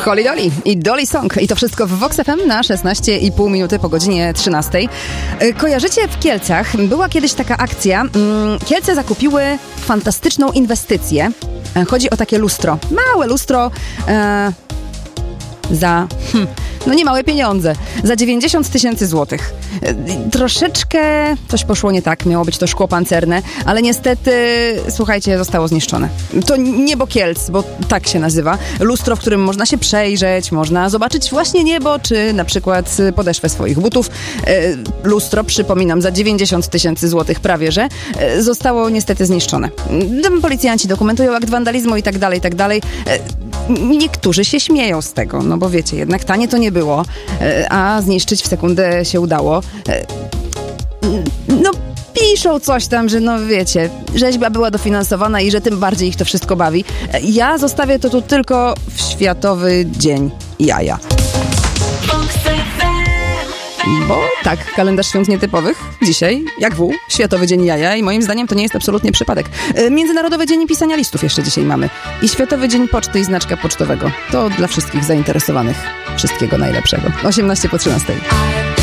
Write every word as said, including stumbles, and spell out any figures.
Holly Dolly i Dolly Song. I to wszystko w Vox F M na szesnaście i pół minuty po godzinie trzynastej. Kojarzycie, w Kielcach była kiedyś taka akcja. Kielce zakupiły fantastyczną inwestycję. Chodzi o takie lustro. Małe lustro e, za... Hmm, no nie małe pieniądze. Za dziewięćdziesiąt tysięcy złotych. Troszeczkę coś poszło nie tak. Miało być to szkło pancerne, ale niestety, słuchajcie, zostało zniszczone. To niebo Kielc, bo tak się nazywa. Lustro, w którym można się przejrzeć, można zobaczyć właśnie niebo, czy na przykład podeszwę swoich butów. Lustro, przypominam, za dziewięćdziesiąt tysięcy złotych prawie, że zostało niestety zniszczone. Policjanci dokumentują akt wandalizmu i tak dalej, i tak dalej. Niektórzy się śmieją z tego, no bo wiecie, jednak tanie to nie było, a zniszczyć w sekundę się udało. No piszą coś tam, że no wiecie, rzeźba była dofinansowana i że tym bardziej ich to wszystko bawi. Ja zostawię to tu tylko w Światowy Dzień Jaja. Bo tak, kalendarz świąt nietypowych dzisiaj, jak wół, Światowy Dzień Jaja i moim zdaniem to nie jest absolutnie przypadek. Międzynarodowy Dzień Pisania Listów jeszcze dzisiaj mamy. I Światowy Dzień Poczty i Znaczka Pocztowego. To dla wszystkich zainteresowanych. Wszystkiego najlepszego. osiemnaście po trzynastej.